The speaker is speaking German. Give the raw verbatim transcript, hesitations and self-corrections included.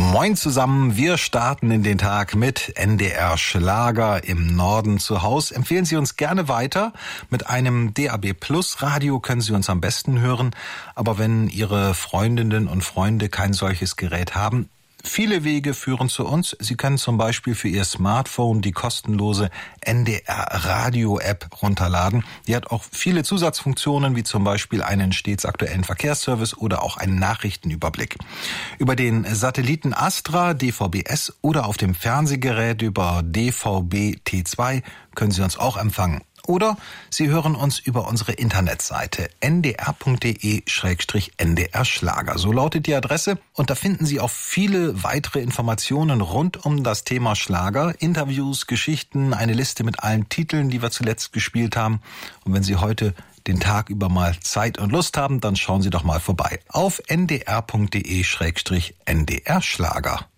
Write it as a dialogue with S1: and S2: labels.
S1: Moin zusammen, wir starten in den Tag mit N D R Schlager im Norden zu Haus. Empfehlen Sie uns gerne weiter. Mit einem D A B Plus Radio können Sie uns am besten hören. Aber wenn Ihre Freundinnen und Freunde kein solches Gerät haben, viele Wege führen zu uns. Sie können zum Beispiel für Ihr Smartphone die kostenlose N D R Radio App runterladen. Die hat auch viele Zusatzfunktionen, wie zum Beispiel einen stets aktuellen Verkehrsservice oder auch einen Nachrichtenüberblick. Über den Satelliten Astra, D V B S oder auf dem Fernsehgerät über D V B T zwei können Sie uns auch empfangen. Oder Sie hören uns über unsere Internetseite n d r punkt d e slash n d r Schlager. So lautet die Adresse und da finden Sie auch viele weitere Informationen rund um das Thema Schlager, Interviews, Geschichten, eine Liste mit allen Titeln, die wir zuletzt gespielt haben. Und wenn Sie heute den Tag über mal Zeit und Lust haben, dann schauen Sie doch mal vorbei auf n d r punkt d e slash n d r Schlager.